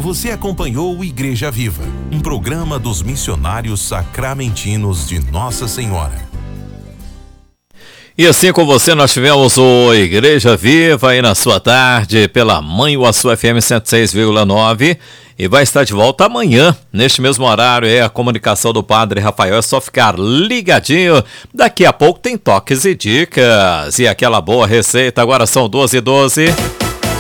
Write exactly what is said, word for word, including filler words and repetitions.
Você acompanhou o Igreja Viva, um programa dos missionários sacramentinos de Nossa Senhora. E assim com você nós tivemos o Igreja Viva aí na sua tarde pela Mãe Uaçu F M cento e seis vírgula nove e vai estar de volta amanhã, neste mesmo horário. É a comunicação do Padre Rafael, é só ficar ligadinho. Daqui a pouco tem toques e dicas e aquela boa receita. Agora são doze e doze.